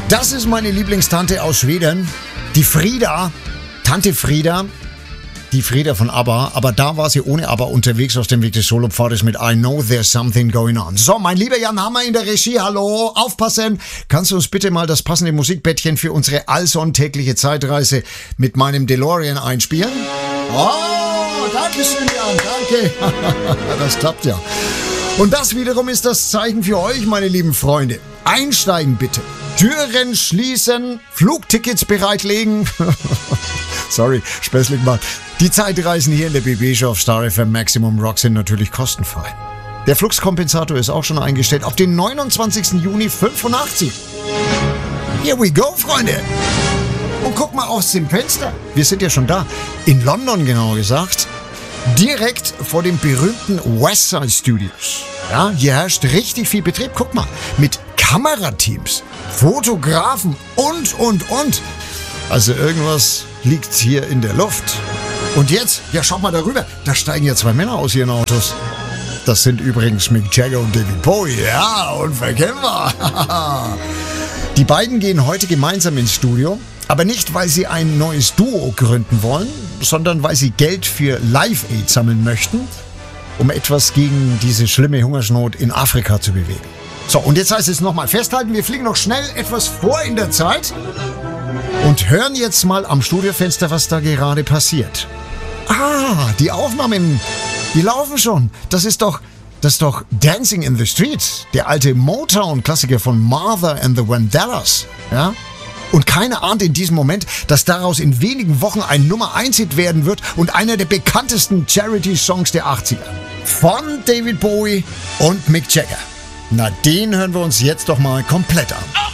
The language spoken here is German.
Das ist meine Lieblingstante aus Schweden, die Frida, Tante Frida. Die Frida von ABBA, aber da war sie ohne ABBA unterwegs auf dem Weg des Solopfades mit I Know There's Something Going On. So, mein lieber Jan Hammer in der Regie, hallo, aufpassen. Kannst du uns bitte mal das passende Musikbettchen für unsere allsonntägliche Zeitreise mit meinem DeLorean einspielen? Oh, danke schön, Jan, danke. Das klappt ja. Und das wiederum ist das Zeichen für euch, meine lieben Freunde. Einsteigen bitte. Türen schließen, Flugtickets bereitlegen. Sorry, späßlich mal. Die Zeitreisen hier in der BB-Show auf Star FM Maximum Rock sind natürlich kostenfrei. Der Fluxkompensator ist auch schon eingestellt auf den 29. Juni 85. Here we go, Freunde. Und guck mal aus dem Fenster. Wir sind ja schon da. In London, genauer gesagt. Direkt vor den berühmten Westside Studios. Ja, hier herrscht richtig viel Betrieb. Guck mal, mit Kamerateams, Fotografen und. Also irgendwas liegt hier in der Luft. Und jetzt, ja, schaut mal darüber, da steigen ja zwei Männer aus ihren Autos. Das sind übrigens Mick Jagger und David Bowie. Ja, unverkennbar. Die beiden gehen heute gemeinsam ins Studio. Aber nicht, weil sie ein neues Duo gründen wollen, sondern weil sie Geld für Live Aid sammeln möchten, um etwas gegen diese schlimme Hungersnot in Afrika zu bewegen. So, und jetzt heißt es nochmal festhalten, wir fliegen noch schnell etwas vor in der Zeit und hören jetzt mal am Studiofenster, was da gerade passiert. Ah, die Aufnahmen, die laufen schon. Das ist doch Dancing in the Street, der alte Motown-Klassiker von Martha and the Vandellas, ja? Und keiner ahnt in diesem Moment, dass daraus in wenigen Wochen ein Nummer-1-Hit werden wird und einer der bekanntesten Charity-Songs der 80er. Von David Bowie und Mick Jagger. Na, den hören wir uns jetzt doch mal komplett an.